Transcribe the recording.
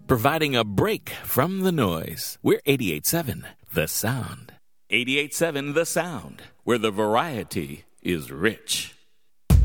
providing a break from the noise. We're 88.7 The Sound. 88.7 The Sound, where the variety is rich.